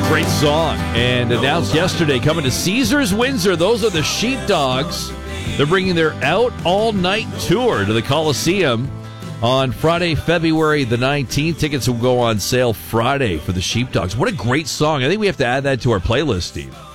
Great song. And announced yesterday, coming to Caesars Windsor. Those are the Sheepdogs. They're bringing their Out All Night tour to the Coliseum on Friday, February the 19th. Tickets will go on sale Friday for the Sheepdogs. What a great song. I think we have to add that to our playlist, Steve.